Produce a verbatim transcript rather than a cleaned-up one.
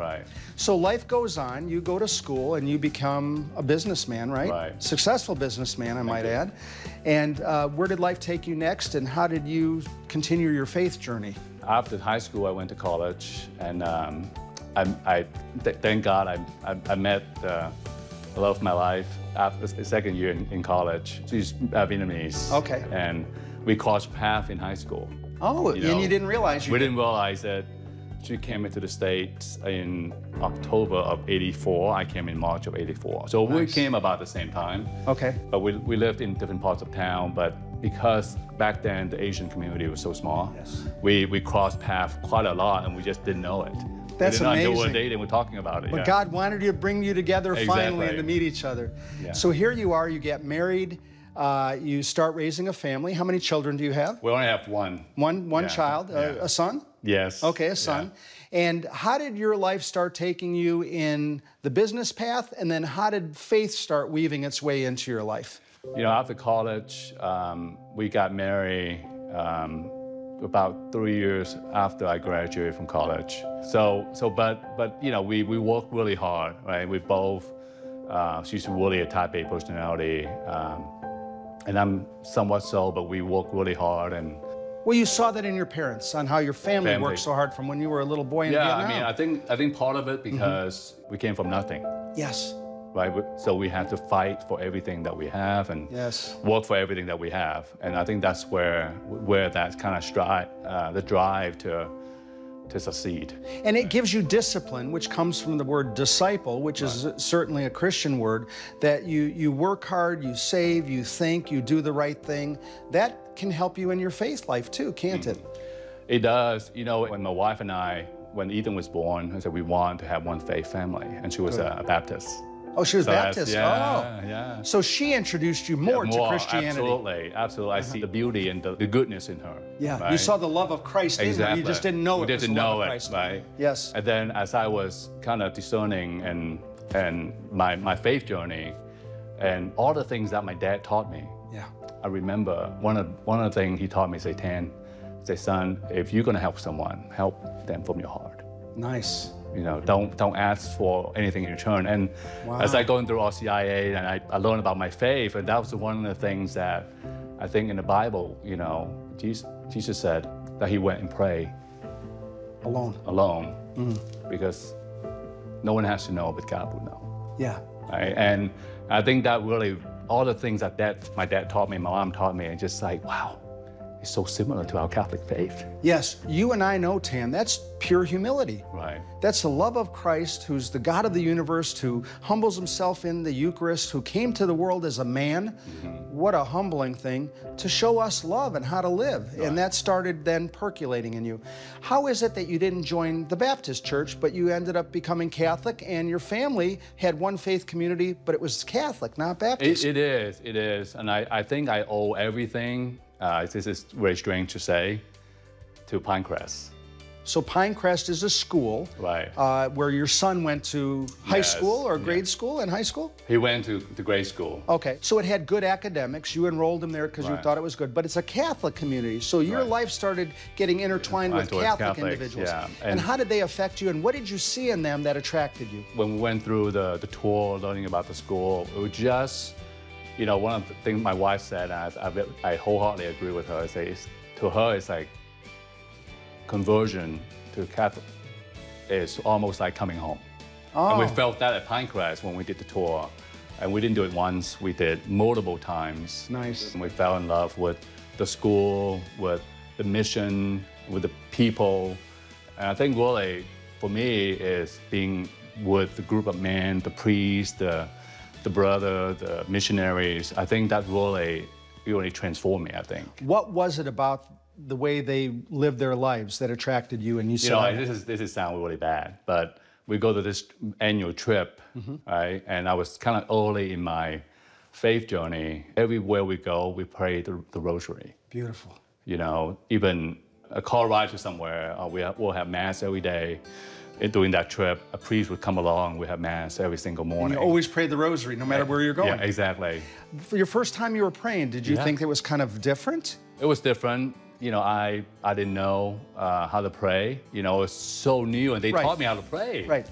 Right. So life goes on. You go to school and you become a businessman, right? Right. Successful businessman, I Thank might you. add. And uh, where did life take you next, and how did you continue your faith journey? After high school, I went to college, and um, I, I th thank God I, I, I met uh, the love of my life after the second year in, in college. She's uh, Vietnamese. Okay. And we crossed paths in high school. Oh, You and know, you didn't realize you We did. didn't realize that she came into the States in October of eighty-four. I came in March of eighty-four. So we Nice. came about the same time. Okay. But we, we lived in different parts of town, but because back then the Asian community was so small, Yes. we, we crossed paths quite a lot and we just didn't know it. That's we did not know we amazing. were dating, we're talking about it. But yeah. God wanted to bring you together finally Exactly. and to meet each other. Yeah. So here you are, you get married, uh, you start raising a family. How many children do you have? We only have one. One, one Yeah, child, uh, yeah. a son? Yes. Okay, a son. And how did your life start taking you in the business path? And then how did faith start weaving its way into your life? You know, after college, um, we got married um, about three years after I graduated from college. So, so, but, but you know, we, we worked really hard, right? We both, uh, she's really a type A personality, um, and I'm somewhat so, but we work really hard. And Well, you saw that in your parents, on how your family, Family. worked so hard from when you were a little boy in yeah, Vietnam. I mean, I think I think part of it because we came from nothing, Yes, right? We- So we had to fight for everything that we have and yes. work for everything that we have, and I think that's where where that kind of strive, uh, the drive to to succeed. And it gives you discipline, which comes from the word disciple, which is certainly a Christian word, that you, you work hard, you save, you think, you do the right thing. That can help you in your faith life too, can't it? It does. You know, when my wife and I, when Ethan was born, I said we wanted to have one faith family, and she was a, a Baptist. Oh, she was So that's- Baptist. Yeah, oh. yeah. So she introduced you more, More, to Christianity. Absolutely, absolutely. I see the beauty and the, the goodness in her. Yeah, you right? saw the love of Christ in her. Exactly. You just didn't know we it was didn't the know love of it, Christ. right? Yes. And then as I was kind of discerning and and my, my faith journey and all the things that my dad taught me, Yeah. I remember one of one of the things he taught me, say, Tan, say, son, if you're gonna help someone, help them from your heart. Nice. You know, don't don't ask for anything in return. And Wow. as I going through R C I A and I, I learned about my faith, and that was one of the things that I think in the Bible, you know, Jesus, Jesus said that he went and prayed Alone. alone because no one has to know, but God will know. Yeah. Right? And I think that really, all the things that dad, my dad taught me, my mom taught me, and just like, wow, it's so similar to our Catholic faith. Yes, you and I know, Tan, that's pure humility. Right. That's the love of Christ, who's the God of the universe, who humbles himself in the Eucharist, who came to the world as a man. Mm-hmm. What a humbling thing, to show us love and how to live. Right. And that started then percolating in you. How is it that you didn't join the Baptist church, but you ended up becoming Catholic, and your family had one faith community, but it was Catholic, not Baptist? It, it is, it is. And I, I think I owe everything, uh, this is very strange to say, to Pinecrest. So Pinecrest is a school Right. uh, where your son went to high Yes, school or yeah. grade school and high school? He went to, to grade school. Okay, so it had good academics. You enrolled him there because you Right. thought it was good, but it's a Catholic community. So your Right. life started getting intertwined with Towards Catholic Catholics, individuals. yeah. And, And- how did they affect you, and what did you see in them that attracted you? When we went through the, the tour, learning about the school, it was just, you know, one of the things my wife said, and I, I, I wholeheartedly agree with her, is, is to her, it's like conversion to Catholic is almost like coming home. And we Oh. felt that at Pinecrest when we did the tour. And we didn't do it once, we did multiple times. Nice. And we fell in love with the school, with the mission, with the people. And I think really, for me, is being with the group of men, the priests, the, the brother, the missionaries. I think that really, really transformed me, I think. What was it about the way they lived their lives that attracted you, and you You said, know, this is this is sound really bad, but we go to this annual trip, right? And I was kind of early in my faith journey. Everywhere we go, we pray the, the rosary. beautiful. You know, even a car ride to somewhere, uh, we have, we'll have mass every day. And during that trip, a priest would come along. We have mass every single morning. You always pray the rosary, no matter where you're going. Yeah, exactly. For your first time you were praying, did you Yeah. think it was kind of different? It was different. You know, I, I didn't know uh, how to pray. You know, it was so new, and they Right. taught me how to pray. Right.